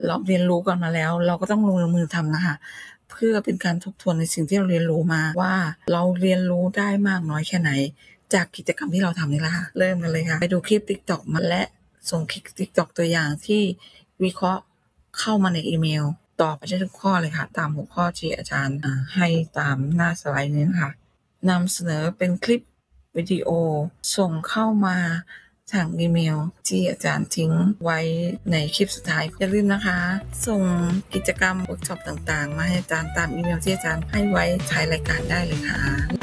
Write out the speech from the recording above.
เราเรียนรู้กันมาแล้วเราก็ต้องลงมือทำนะคะเพื่อเป็นการทบทวนในสิ่งที่เราเรียนรู้มาว่าเราเรียนรู้ได้มากน้อยแค่ไหนจากกิจกรรมที่เราทำนี่แหละค่ะเริ่มกันเลยค่ะไปดูคลิป TikTok มาและส่งคลิป TikTok ตัวอย่างที่วิเคราะห์เข้ามาในอีเมลตอบไปได้ทุกข้อเลยค่ะตามหัวข้อที่อาจารย์ให้ตามหน้าสไลด์นี้นะคะนำเสนอเป็นคลิปวิดีโอส่งเข้ามาทางอีเมลที่อาจารย์ทิ้งไว้ในคลิปสุดท้ายอย่าลืมนะคะส่งกิจกรรมเวิร์กช็อปต่างๆมาให้อาจารย์ตามอีเมลที่อาจารย์ให้ไว้ท้ายรายการได้เลยค่ะ